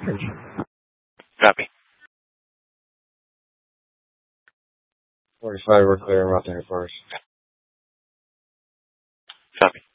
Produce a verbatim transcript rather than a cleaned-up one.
Copy. forty-five, we're clear. I'm out there first. Copy.